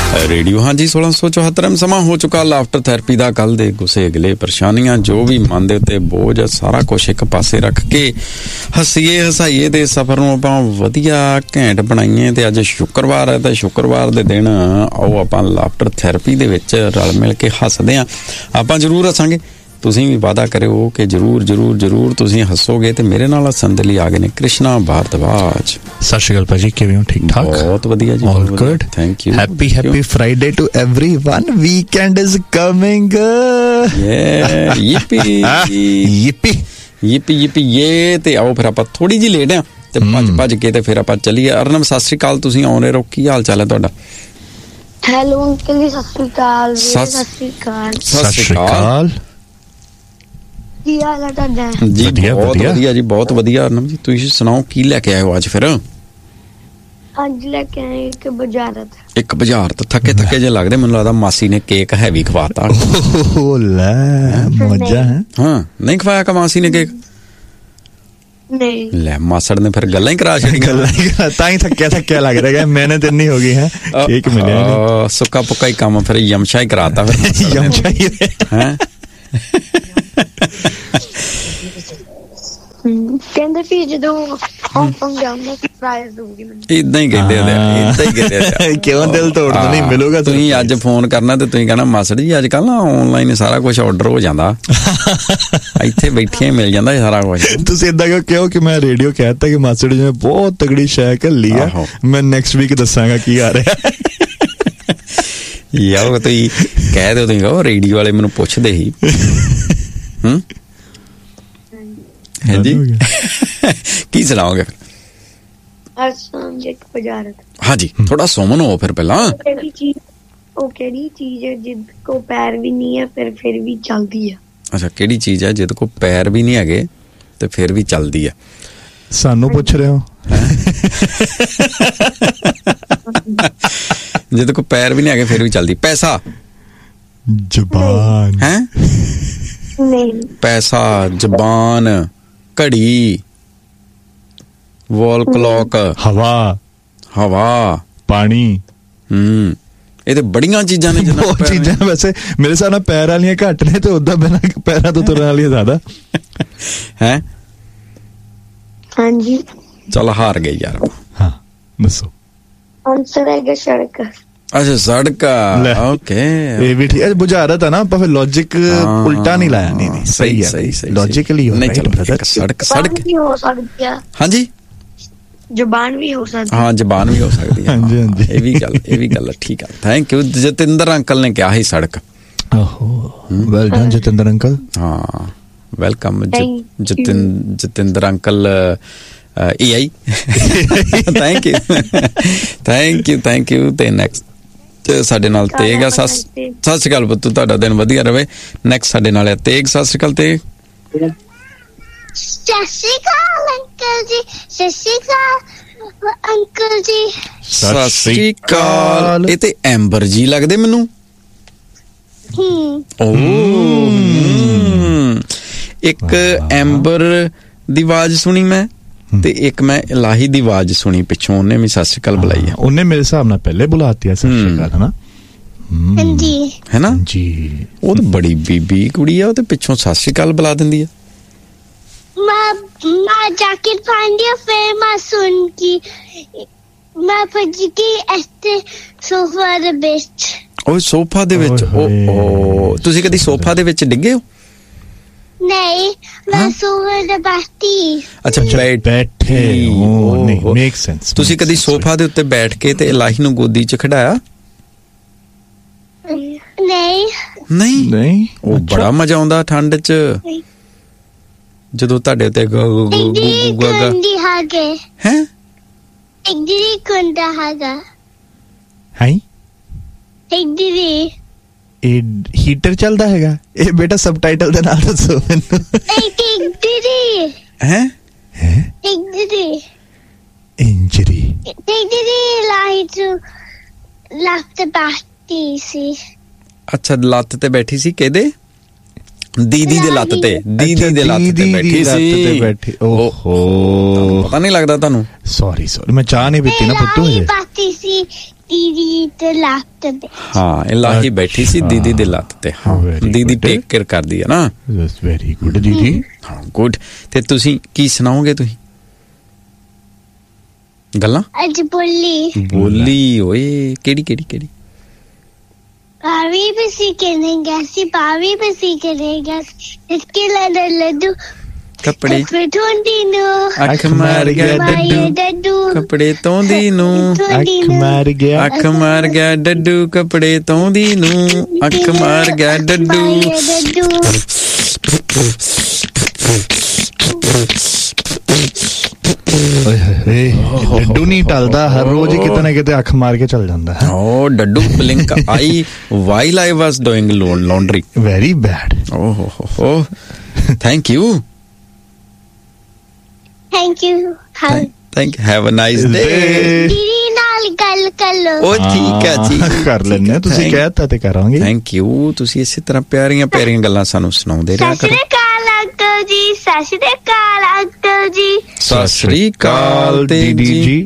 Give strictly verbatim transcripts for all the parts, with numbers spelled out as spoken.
Radio ਹਾਂਜੀ ਸੋਲਾਂ ਸੌ ਚੁਹੱਤਰ ਸਮਾਂ ਹੋ ਚੁੱਕਾ ਲਾਫਟਰ ਥੈਰੇਪੀ ਦਾ। ਕੱਲ ਦੇ ਗੁੱਸੇ ਗਿਲੇ ਪਰੇਸ਼ਾਨੀਆਂ ਜੋ ਵੀ ਮਨ ਦੇ ਉੱਤੇ ਬੋਝ ਸਾਰਾ ਕੁਛ ਇੱਕ ਪਾਸੇ ਰੱਖ ਕੇ ਹੱਸੀਏ ਹਸਾਈਏ ਤੇ ਸਫ਼ਰ ਨੂੰ ਆਪਾਂ ਵਧੀਆ ਘੈਂਟ ਬਣਾਈਏ। ਤੇ ਅੱਜ ਸ਼ੁੱਕਰਵਾਰ ਹੈ ਤੇ ਸ਼ੁੱਕਰਵਾਰ ਦੇ ਦਿਨ ਆਓ ਆਪਾਂ ਲਾਫਟਰ ਥੈਰੇਪੀ ਦੇ ਵਿੱਚ ਰਲ ਮਿਲ ਕੇ ਹੱਸਦੇ ਹਾਂ। ਆਪਾਂ ਜ਼ਰੂਰ ਹੱਸਾਂਗੇ, ਤੁਸੀਂ ਵੀ ਵਾਅਦਾ ਕਰਿਓ ਕਿ ਜ਼ਰੂਰ ਜ਼ਰੂਰ ਜ਼ਰੂਰ ਤੁਸੀਂ ਹੱਸੋਗੇ। ਤੇ ਮੇਰੇ ਨਾਲ ਹੱਸਣ ਦੇ ਲਈ ਆ ਗਏ ਨੇ ਕ੍ਰਿਸ਼ਨਾ ਭਾਰਦਵਾਜ। ਸਤਿ ਸ਼੍ਰੀ ਅਕਾਲ ਭਾਜੀ, ਕਿਵੇਂ ਹੋ? ਠੀਕ ਠਾਕ? ਬਹੁਤ ਵਧੀਆ ਜੀ, all good, thank you. Happy happy Friday to everyone. Weekend is coming. ਯੇ ਯਿਪੀ ਯਿਪੀ ਯਿਪੀ ਯਿਪੀ ਯੇ। ਤੇ ਆਓ ਫਿਰ ਆਪਾਂ ਥੋੜੀ ਜਿਹੀ ਲੇਟ ਆ ਤੇ ਭੱਜ ਭੱਜ ਕੇ ਤੇ ਫਿਰ ਆਪਾਂ ਚੱਲੀਏ। ਅਰਨਮ ਸਤਿ ਸ਼੍ਰੀ ਅਕਾਲ, ਤੁਸੀਂ ਆਉਣੇ ਰਹੋ। ਕੀ ਹਾਲ ਚਾਲ ਹੈ ਤੁਹਾਡਾ? ਹੈਲੋ ਅੰਕਲ ਜੀ, ਸਤਿ ਸ਼੍ਰੀ ਅਕਾਲ। ਸਤਿ ਸ਼੍ਰੀ ਅਕਾਲ। ਸਤਿ ਸ਼੍ਰੀ ਅਕਾਲ। ਕੀ ਹਾਲ ਹੈ ਤੁਹਾਡਾ? ਜੀ ਬਹੁਤ ਵਧੀਆ ਜੀ, ਬਹੁਤ ਵਧੀਆ। ਅਰਨਮ ਜੀ ਤੁਸੀਂ ਸੁਣਾਓ ਕੀ ਲੈ ਕੇ ਆਏ ਹੋ ਅੱਜ? ਫਿਰ ਅੱਜ ਲੈ ਕੇ ਆਏ ਇੱਕ ਬਜ਼ਾਰਤ। ਇੱਕ ਬਾਜ਼ਾਰ ਤੋਂ ਥੱਕੇ ਥੱਕੇ ਜੇ ਲੱਗਦੇ, ਮੈਨੂੰ ਲੱਗਦਾ ਮਾਸੀ ਨੇ ਕੇਕ ਹੈਵੀ ਖਵਾਤਾ। ਓ ਲੈ ਮੌਜਾ ਹੈ। ਹਾਂ ਨਹੀਂ ਖਵਾਇਆ ਕਾ ਮਾਸੀ ਨੇ ਕੇਕ? ਨਹੀਂ ਲੈ ਮਾਸੜ ਨੇ ਫਿਰ ਗੱਲਾਂ ਹੀ ਕਰਾ ਛੱਡੀਆਂ। ਗੱਲਾਂ ਹੀ ਤਾਂ ਹੀ ਥੱਕਿਆ ਥੱਕਿਆ ਲੱਗ ਰਿਹਾ। ਮਿਹਨਤ ਇੰਨੀ ਹੋ ਗਈ ਹੈ, ਕੇਕ ਮਿਲਿਆ ਨਹੀਂ। ਸੁੱਕਾ ਪੁੱਕਾ ਹੀ ਕੰਮ ਫਿਰ ਯਮਸ਼ਾ ਹੀ ਕਰਾਤਾ ਫਿਰ। ਯਮਸ਼ਾ ਹੀ ਹੈ। ਕਹਿੰਦੇ ਵੀ ਜਦੋਂ ਹਾਂਗਕਾਂਗ ਜਾਊਂਗਾ ਸਰਪ੍ਰਾਈਜ਼ ਦੂੰਗੀ ਮੈਨੂੰ। ਇਦਾਂ ਹੀ ਕਹਿੰਦੇ ਆ, ਇਦਾਂ ਹੀ ਕਹਿੰਦੇ ਆ। ਕਿਉਂ ਦਿਲ ਤੋੜਦਾ ਨਹੀਂ ਮਿਲੂਗਾ। ਤੁਸੀਂ ਅੱਜ ਫੋਨ ਕਰਨਾ ਤੇ ਤੁਸੀਂ ਕਹਿਣਾ ਮਾਸੜ ਜੀ ਅੱਜ ਕੱਲ ਨਾ ਆਨਲਾਈਨ ਸਾਰਾ ਕੁਝ ਆਰਡਰ ਹੋ ਜਾਂਦਾ, ਇੱਥੇ ਬੈਠਿਆਂ ਹੀ ਮਿਲ ਜਾਂਦਾ ਸਾਰਾ ਕੁਝ। ਤੁਸੀਂ ਏਦਾਂ ਕਿਉਂ ਕਿਹਾ ਕਿ ਮੈਂ ਰੇਡੀਓ ਕਹਿਤਾ ਕਿ ਮਾਸੜ ਜੀ ਨੇ ਬਹੁਤ ਤਗੜੀ ਸ਼ੈ ਘੱਲੀ ਆ, ਮੈਂ ਨੈਕਸਟ ਵੀਕ ਦੱਸਾਂਗਾ ਕੀ ਆ ਰਿਹਾ। ਯਾਰ ਤੁਸੀਂ ਕਹਿ ਦਿਓ, ਤੁਸੀਂ ਕਹੋ ਰੇਡੀਓ ਵਾਲੇ ਮੈਨੂੰ ਪੁੱਛਦੇ ਸੀ। ਹੂੰ ਹਾਂਜੀ ਕੀ ਸੁਣਾਓਗੇ ਫਿਰ? ਹਾਂਜੀ ਥੋੜਾ ਸੁਮਨ ਹੋ ਫਿਰ ਪਹਿਲਾਂ। ਉਹ ਕਿਹੜੀ ਚੀਜ਼ ਹੈ ਜਿਦ ਕੋ ਪੈਰ ਵੀ ਨਹੀਂ ਹੈ ਫਿਰ ਫਿਰ ਵੀ ਚੱਲਦੀ ਆ? ਅੱਛਾ, ਕਿਹੜੀ ਚੀਜ਼ ਹੈ ਜਿਹਦੇ ਕੋਲ ਪੈਰ ਵੀ ਨਹੀਂ ਹੈਗੇ ਤੇ ਫਿਰ ਵੀ ਚੱਲਦੀ ਆ? ਸਾਨੂੰ ਪੁੱਛ ਰਹੇ ਹੋ? ਜਿਹਦੇ ਕੋਲ ਪੈਰ ਵੀ ਨਹੀਂ ਹੈਗੇ ਫਿਰ ਵੀ ਚੱਲਦੀ? ਪੈਸਾ? ਜ਼ਬਾਨ? ਹੈ ਨਹੀਂ। ਪੈਸਾ, ਜ਼ਬਾਨ, ਘੜੀ, ਵਾਲ ਕਲੌਕ, ਹਵਾ, ਹਵਾ, ਪਾਣੀ। ਹੂੰ ਇਹ ਤੇ ਬੜੀਆਂ ਚੀਜ਼ਾਂ ਨੇ। ਬਹੁਤ ਚੀਜ਼ਾਂ ਵੈਸੇ ਮੇਰੇ ਹਿਸਾਬ ਨਾਲ ਪੈਰ ਵਾਲੀਆਂ ਘੱਟ ਨੇ ਤੇ ਉਦਾਂ ਬਿਨਾਂ ਪੈਰਾਂ ਤੋਂ ਤੁਰਨ ਵਾਲੀਆਂ ਜ਼ਿਆਦਾ ਹੈ। ਹਾਂਜੀ ਚੱਲ ਹਾਰ ਗਏ ਯਾਰ। ਹਾਂ ਦੱਸੋ। ਆਨਸਰ ਹੈਗਾ ਸੜਕ। ਅੱਛਾ ਸੜਕ। ਓਕੇ ਇਹ ਵੀ ਠੀਕ ਹੈ। ਬੁਝਾਰਤ ਹੈ ਨਾ, ਆਪਾਂ ਫਿਰ ਲੌਜਿਕ ਉਲਟਾ ਨਹੀਂ ਲਾਇਆ। ਨਹੀਂ ਨਹੀਂ ਸਹੀ ਹੈ, ਸਹੀ ਸਹੀ ਲੌਜੀਕਲੀ ਨਹੀਂ। ਚਲੋ ਸੜਕ ਸੜਕ ਵੀ ਹੋ ਸਕਦੀ ਆ। ਹਾਂਜੀ ਜ਼ਬਾਨ ਵੀ ਹੋ ਸਕਦੀ। ਹਾਂ ਜ਼ਬਾਨ ਵੀ ਹੋ ਸਕਦੀ ਹੈ। ਹਾਂਜੀ ਹਾਂਜੀ ਇਹ ਵੀ ਗੱਲ ਇਹ ਵੀ ਗੱਲ ਠੀਕ ਹੈ। Thank you. ਜਤਿੰਦਰ ਅੰਕਲ ਨੇ ਕਿਹਾ ਸੀ ਸੜਕ। ਓਹੋ ਵੈਲ ਡਨ ਜਤਿੰਦਰ ਅੰਕਲ। ਹਾਂ welcome ਜਤਿੰ Jatinder uncle A I. Thank you thank you thank you. ਤੇ ਨੈਕਸਟ ਸਾਡੇ ਨਾਲ ਤੇਗ ਆ। ਸਤਿ ਸ਼੍ਰੀ ਅਕਾਲ ਪੁੱਤ, ਤੁਹਾਡਾ ਦਿਨ ਵਧੀਆ ਰਵੇ। ਨੈਕਸਟ ਸਾਡੇ ਨਾਲ ਹੈ ਤੇਗ। ਸਤਿ ਸ਼੍ਰੀ ਅਕਾਲ ਤੇਗ। ਸਤਿ ਸ਼੍ਰੀ ਅਕਾਲ ਅੰਕਲ ਜੀ। ਸਤਿ ਸ਼੍ਰੀ ਅਕਾਲ ਅੰਕਲ ਜੀ। ਸਤਿ ਸ਼੍ਰੀ ਅਕਾਲ। ਇਹ ਤੇ ਐਂਬਰ ਜੀ ਲੱਗਦੇ ਮੈਨੂੰ। ਹੂੰ ਓ ਇੱਕ ਐਂਬਰ ਦੀ ਆਵਾਜ਼ ਸੁਣੀ ਮੈਂ ਤੇ ਇੱਕ ਮੈਂ ਇਲਾਹੀ ਦੀ ਆਵਾਜ਼ ਸੁਣੀ ਪਿੱਛੋਂ। ਉਹਨੇ ਵੀ ਸਤਿ ਸ਼੍ਰੀ ਅਕਾਲ ਬੁਲਾਈ ਹੈ। ਉਹਨੇ ਮੇਰੇ ਹਿਸਾਬ ਨਾਲ ਪਹਿਲੇ ਬੁਲਾਤੀ ਹੈ ਸਤਿ ਸ਼੍ਰੀ ਅਕਾਲ, ਹੈ ਨਾ? ਹਾਂਜੀ ਹੈ ਨਾ ਜੀ। ਉਹ ਤਾਂ ਬੜੀ ਬੀਬੀ ਕੁੜੀ ਆ, ਉਹ ਤੇ ਪਿੱਛੋਂ ਸਤਿ ਸ਼੍ਰੀ ਅਕਾਲ ਬੁਲਾ ਦਿੰਦੀ ਆ। ਮੈਂ ਮੈਂ ਜੈਕਟ ਪਾਉਂਦੀ ਆ ਫਿਰ ਮੈਂ ਸੁਣ ਕੇ ਮੈਂ ਭੱਜ ਗਈ ਇੱਥੇ ਸੋਫਾ ਦੇ ਵਿੱਚ। ਉਹ ਸੋਫਾ ਦੇ ਵਿੱਚ? ਓ ਤੁਸੀਂ ਕਦੀ ਸੋਫਾ ਦੇ ਵਿੱਚ ਡਿੱਗੇ ਹੋ? ਨਹੀਂ ਮੈਂ ਸੋਫੇ ਤੇ ਬੈਠੀ। ਅੱਛਾ ਬੈਠੇ ਹੋ। ਨਹੀਂ ਮੇਕ ਸੈਂਸ। ਤੁਸੀਂ ਕਦੀ ਸੋਫਾ ਦੇ ਉੱਤੇ ਬੈਠ ਕੇ ਤੇ ਇਲਾਹੀ ਨੂੰ ਗੋਦੀ 'ਚ ਖਿਡਾਇਆ? ਨਹੀਂ ਨਹੀਂ ਨਹੀਂ। ਉਹ ਬੜਾ ਮਜ਼ਾ ਆਉਂਦਾ ਠੰਡ 'ਚ ਜਦੋਂ ਤੁਹਾਡੇ ਉੱਤੇ ਕੁੰਡੀ ਹੈਗੇ ਹੈ। ਇੱਕ ਦੀਦੀ ਕੁੰਡਾ ਹੈਗਾ ਹੈ। ਇੱਕ ਦੀਦੀ ਇਹ ਹੀਟਰ ਚੱਲਦਾ ਹੈਗਾ? ਇਹ ਬੇਟਾ ਸਬਟਾਈਟਲ ਦੇ ਨਾਲ ਦੱਸੋ ਮੈਨੂੰ। ਇੱਕ ਇੱਕ ਦੀਦੀ ਹੈ ਹੈ ਇੱਕ ਦੀਦੀ ਇੰਜਰੀ। ਇੱਕ ਦੀਦੀ ਲਾਈਟ ਲੱਤ ਬੈਠੀ ਸੀ। ਅੱਛਾ ਲੱਤ ਤੇ ਬੈਠੀ ਸੀ? ਕਿਹਦੇ? ਦੀਦੀ ਦੇ ਲੱਤ ਤੇ? ਦੀਦੀ ਦੇ ਲੱਤ ਤੇ ਬੈਠੀ ਸੀ। ਬੈਠੀ ਓਹੋ ਪਤਾ ਨਹੀਂ ਲੱਗਦਾ ਤੁਹਾਨੂੰ? ਸੌਰੀ ਸੌਰੀ ਮੈਂ ਚਾਹ ਨਹੀਂ ਪੀਤੀ ਨਾ ਪੁੱਤੂ ਹਜੇ। ਬਾਤੀ ਸੀ ਦੀਦੀ ਤੇ ਲੱਤ ਤੇ। ਹਾਂ ਇਲਾਹੀ ਬੈਠੀ ਸੀ ਦੀਦੀ ਦੇ ਲੱਤ ਤੇ। ਹਾਂ ਦੀਦੀ ਟੇਕ ਕੇਅਰ ਕਰਦੀ ਹੈ ਨਾ। ਦੈਟਸ ਵੈਰੀ ਗੁੱਡ ਦੀਦੀ। ਹਾਂ ਗੁੱਡ। ਤੇ ਤੁਸੀਂ ਕੀ ਸੁਣਾਓਗੇ ਤੁਸੀਂ ਗੱਲਾਂ? ਅੱਜ ਬੋਲੀ ਬੋਲੀ ਓਏ ਕਿਹੜੀ ਕਿਹੜੀ ਕਿਹੜੀ? ਪਾਵੀ ਬਸੀ ਕਰੇਗਾ ਸੀ ਪਾਵੀ ਬਸੀ ਕਰੇਗਾ ਇਸਕੇ ਲੜ ਲੱਡੂ ਕੱਪੜੇ ਧੋਂਦੀ ਨੂੰ ਅੱਖ ਮਾਰ ਗਿਆ ਡੱਡੂ ਕੱਪੜੇ ਧੋਂਦੀ ਨੂੰ ਅੱਖ ਮਾਰ ਗਿਆ ਅੱਖ ਮਾਰ ਗਿਆ ਡੱਡੂ ਕੱਪੜੇ ਧੋਂਦੀ ਨੂੰ ਅੱਖ ਮਾਰ ਗਿਆ ਡੱਡੂ। ਡੱਡੂ ਨਹੀਂ ਟਲਦਾ ਹਰ ਰੋਜ਼ ਕਿਤੇ ਨਾ ਕਿਤੇ ਅੱਖ ਮਾਰ ਕੇ ਚੱਲ ਜਾਂਦਾ ਹੈ। ਓ ਡੱਡੂ blink I while I was doing laundry. Very bad. ਓ ਹੋ ਹੋ thank you thank you. Thank have a nice day. ਦੀਦੀ ਨਾਲ ਗੱਲ ਕਰ ਲੋ। ਓ ਠੀਕ ਹੈ ਜੀ ਕਰ ਲੈਣੇ ਤੁਸੀਂ ਕਹਿਤਾ ਤੇ ਕਰਾਂਗੇ। Thank you. ਤੁਸੀਂ ਇਸੇ ਤਰ੍ਹਾਂ ਪਿਆਰੀਆਂ ਪਿਆਰੀਆਂ ਗੱਲਾਂ ਸਾਨੂੰ ਸੁਣਾਉਂਦੇ ਰਿਹਾ ਕਰੋ। ਅੰਕਲ ਜੀ ਸਤਿ ਸ਼੍ਰੀ ਅਕਾਲ ਅੰਕਲ ਜੀ। ਸਤਿ ਸ਼੍ਰੀ ਅਕਾਲ ਦੀਦੀ ਜੀ।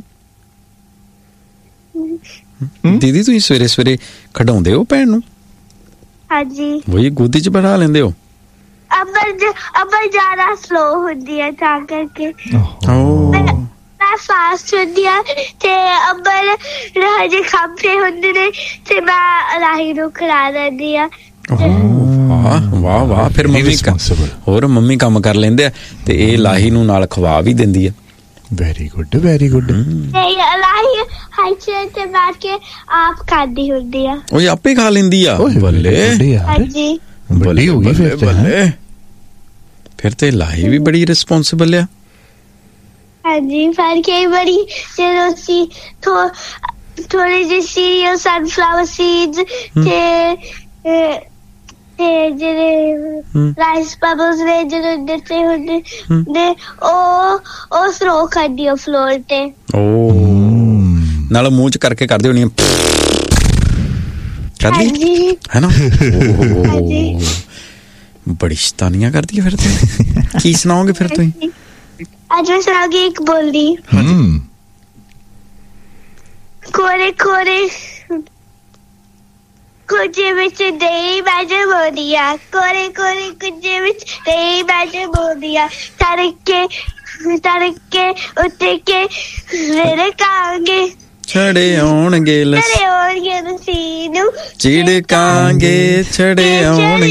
ਦੀਦੀ ਤੁਸੀਂ ਸਵੇਰੇ ਸਵੇਰੇ ਖਿਡਾਉਂਦੇ ਹੋ ਭੈਣ ਨੂੰ? ਹਾਂਜੀ। ਉਹੀ ਗੋਦੀ 'ਚ ਬਿਠਾ ਲੈਂਦੇ ਹੋ? ਅਬਰ ਅਬਰ ਜ਼ਿਆਦਾ ਸਲੋ ਹੁੰਦੀ ਹੈ ਤਾਂ ਕਰਕੇ। ਮੈਂ ਫਾਸਟ ਹੁੰਦੀ ਆ ਤੇ ਅਬਰ ਹਜੇ ਖੰਭੇ ਹੁੰਦੇ ਨੇ ਤੇ ਮੈਂ ਰਾਹੀ ਨੂੰ ਖਿਲਾ ਦਿੰਦੀ ਆ। ਵਾਹ ਵਾਹ ਵਾਹ। ਫਿਰ ਮੰਮੀ ਹੋਰ ਮੰਮੀ ਕੰਮ ਕਰ ਲੈਂਦੇ ਆ ਤੇ ਇਹ ਲਾਹੀ ਨੂੰ ਨਾਲ ਖਵਾ ਵੀ ਦਿੰਦੀ ਆ। Very good very good. ਲਾਹੀ ਹਾਈਚੇ ਤੇ ਬੈਠ ਕੇ ਆਪ ਖਾਂਦੀ ਹੁੰਦੀ ਆ। ਉਹ ਆਪੇ ਖਾ ਲੈਂਦੀ ਆ? ਬੱਲੇ। ਹਾਂਜੀ ਬੱਲੀ ਹੋ ਗਈ ਫਿਰ। ਬੱਲੇ ਫਿਰ ਤੇ ਲਾਹੀ ਵੀ ਬੜੀ ਰਿਸਪੌਂਸਿਬਲ ਆ। ਹਾਂਜੀ ਪਰ ਕਈ ਵਾਰੀ ਜਦੋਂ ਅਸੀਂ ਥੋੜੇ ਜਿਹੇ ਸੀਰੀਅਲ ਸਨਫਲਾਵਰ ਸੀਡਸ ਤੇ ਤੇ ਜਿਹੜੇ ਰਾਈਸ ਬਬਲਸ ਨੇ ਜਦੋਂ ਦਿੱਤੇ ਹੁੰਦੇ ਨੇ ਉਹ ਉਹ ਥਰੋ ਕਰਦੀ ਆ ਫਲੋਰ ਤੇ। ਓ ਨਾਲ ਮੂੰਹ ਚ ਕਰਕੇ ਕਰਦੇ ਹੋਣੀ ਕਰਦੀ ਹੈ ਨਾ। ਬੜੀ ਸ਼ੈਤਾਨੀਆਂ ਕਰਦੀ ਹੈ ਫਿਰ ਤੇ। ਕੀ ਸੁਣਾਓਗੇ ਫਿਰ ਤੁਸੀਂ? ਅੱਜ ਮੈਂ ਸੁਣਾਉਂਗੀ ਇੱਕ ਬੋਲੀ। ਕੋਰੇ ਕੋਰੇ ਕੁਝੇ ਵਿੱਚ ਦੇਈ ਬਾਜੇ ਬੋਲੀਆ ਕੋਰੇ ਕੋਰੇ ਕੁਝੇ ਵਿੱਚ ਦੇਈ ਬਾਜੇ ਬੋਲੀਆ ਤਰਕੇ ਤਰਕੇ ਉੱਤੇ ਕੇ ਮੇਰੇ ਕਾਂਗੇ ਛੜੇ ਆਉਣਗੇ ਛੜੇ ਆਉਣਗੇ ਨਸੀਨੂੰ ਚਿੜਕਾਂਗੇ ਛੜੇ ਆਉਣਗੇ